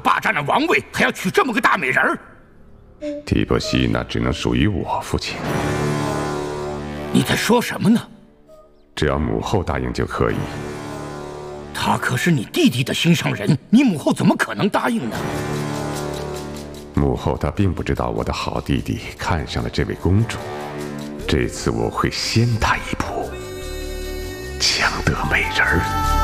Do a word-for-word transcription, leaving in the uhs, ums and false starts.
霸占了王位，还要娶这么个大美人儿。 提伯西娜只能属于我父亲。 你在说什么呢？ 只要母后答应就可以。 他可是你弟弟的心上人，你母后怎么可能答应呢？ 母后她并不知道我的好弟弟看上了这位公主，这次我会先他一步，抢得美人儿。